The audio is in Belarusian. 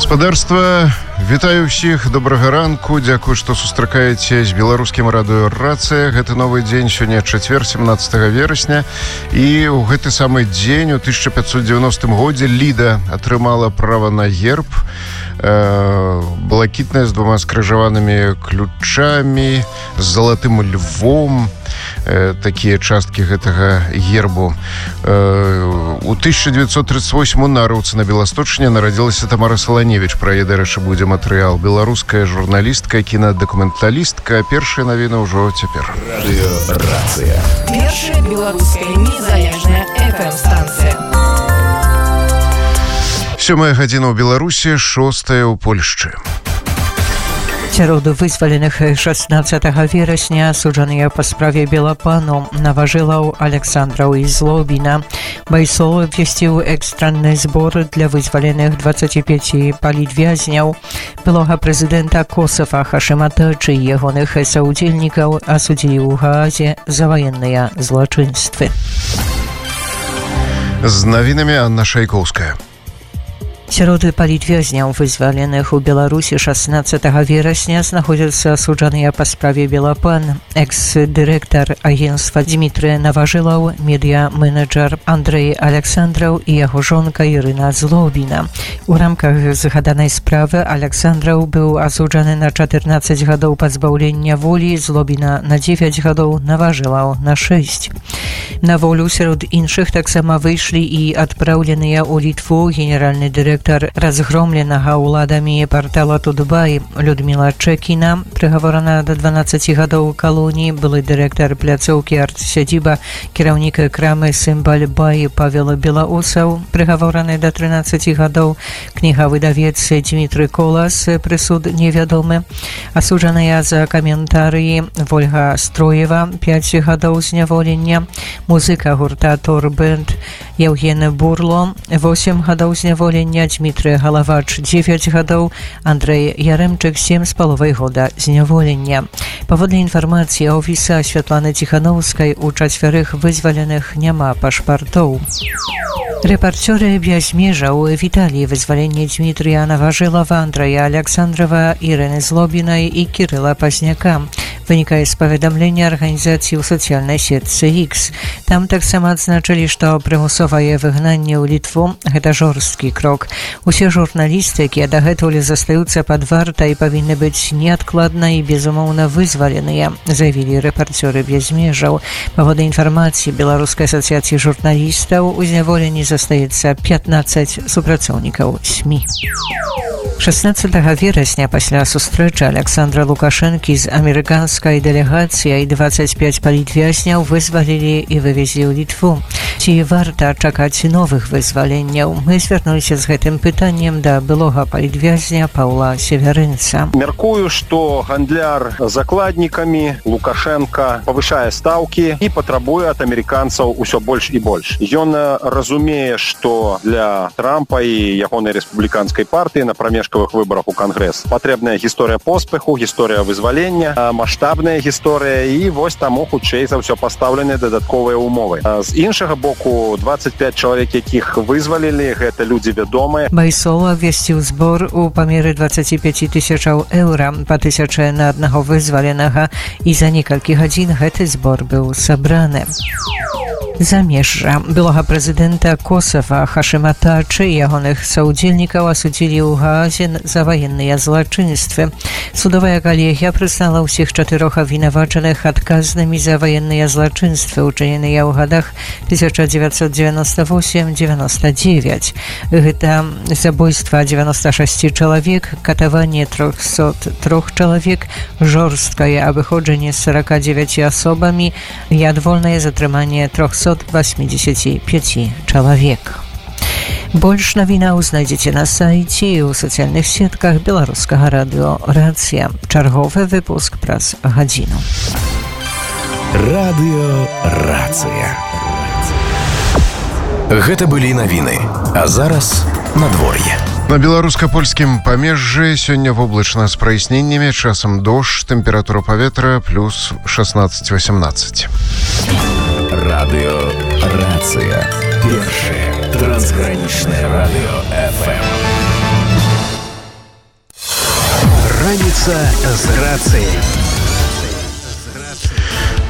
Гаспадарства, вітаю ўсіх, добрага ранку, дзякую, што сустракаеце з беларускім радыё «Рацыя». Гэта новы дзень, сёння чацвер, 17 верасня, і ў гэты самы дзень у 1590 годзе Ліда атрымала права на герб, блакітная з двума скрыжаванымі ключамі, з залатым львом, такія часткі гэтага гербу. У 1938 у Нараўцы на Беласточыне нарадзілася Тамара Саланевіч. Пра яе, дарэчы, будзе матэрыял. Беларуская журналістка, кінадакументалістка. Першая навіна ўжо цяпер. Радыё «Рацыя». Першая беларуская незалежная FM-станцыя. 7 гадзіна ў Беларусі, 6 ў Польшчы. Сярод вызваленых 16 верасня асуджаныя па справе Белапану Наважылаў, Александраў і Злобіна. Байсол абвясціў экстраны збор для вызваленых 25 палітвязняў. Былога прэзідэнта Косава Хашыма Тачы і ягоных саўдзельнікаў асудзілі ў Гаазе за ваенныя злачынствы. З навінамі Анна Шайкоўская. Сярод палітвязняў, вызваленых у Беларусі 16 верасня, знаходзяцца асуджаныя па справе Белапан, экс-дырэктар агенцтва Дмітрый Наважылаў, медыа-менеджер Андрэй Александраў і яго жонка Ірына Злобіна. У рамках згаданай справы Александраў быў асуджаны на 14 гадоў пазбаўлення волі, Злобіна на 9 гадоў, Наважылаў на 6. На волю сярод іншых таксама выйшлі і адпраўленыя ў Літву генеральны дырэктар разгромленага ўладамі партала Тутбай Людміла Чэкіна, прыгаворана да 12 гадоў калоніі, былы дырэктар пляцоўкі арт-сядзіба, кіраўнік крамы Сімбаль Бай Павел Белаусаў, прыгавораны да 13 гадоў, кнігавыдавец Дмітрый Колас, прысуд невядомы, асуджаная за каментарыі Вольга Строева, 5 гадоў зняволення, музыка гурта Торбэнд Яўген Бурло, 8 гадоў зняволення, Дмітрый Галавач 9 гадоў, Андрэй Ярэмчык 7,5 года зняволення. Паводле інфармацыі офіса Святланы Ціхановскай, у чацвярых вызваленых няма пашпартоў. Рэпарцёры без межаў віталі вызваленне Дмітрыя Наважылава, Андрэя Александрова, Ірыны Злобінай і Кірыла Пазняка. Вынікае з паведамлення арганізацыі ў сацыяльнай сетцы X. Там таксама адзначылі, што прымусовае выгнанне ў Літву – гэта жорсткі крок. Усе журналісты, якія дагэтуль застаюцца пад вартай, павінны быць неадкладна і безумоўна вызваленыя, заявілі рэпарцёры без межаў. Паводле інфармацыі Беларускай асацыяцыі журналістаў, у зняволенні застаецца 15 супрацоўнікаў СМІ. 16 верасня пасля сустрэчы Александра Лукашэнкі з амерыканскай дэлегацыяй 25 палітвязняў вызвалілі і вывезлі ў Літву. Ці варта чакаць новых вызваленняў? Мы звярнуліся з гэтым пытаннем да былога палітвязня Паўла Северынца. Мяркую, што гандляр закладнікамі Лукашенка павышае стаўкі і патрабуе ад амерыканцаў усё больш і больш. Ён разумее, што для Трампа і ягонай рэспубліканскай партыі на прамежкавых выбарах у Кангрэс патрэбная гісторыя поспеху, гісторыя вызвалення, маштабная гісторыя, і вось таму хутчэй за ўсё пастаўлены дадатковыя умовы. З іншага боку, 25 чалавек, якіх вызвалілі, гэта людзі вядомыя. Байсол абвясціў збор у памеры 25 тысячаў еўра, па 1000 на аднаго вызваленага, і за некалькі гадзін гэты збор быў сабраны. Замежжа. Былога прэзідэнта Косава Хашыма Тачы і ягоных саўдзельнікаў асудзілі ў Гаазе за ваенныя злачынствы. Судовая калегія прызнала ўсіх 4 абвінавачаных адказнымі за ваенныя злачынствы, учыненыя ў гадах 1998-99. Гэта забойства 96 чалавек, катаванне 303 чалавек, жорсткае абыходжанне з 49 асобамі і адвольнае затрыманне 385 чалавек. Больш навінаў знайдзеце на сайце і ў сацыяльных сетках беларускага радыё «Рацыя». Чарговы выпуск праз гадзіну. Радыё «Рацыя». Гэта былі навіны, а зараз надвор'е. На беларуска-польскім памежжы сёння воблачна з праясненнямі, часам дождж, тэмпература паветра плюс 16-18. Радыё «Рацыя». Першае трансгранічнае радыё FM. Раніца з рацыяй.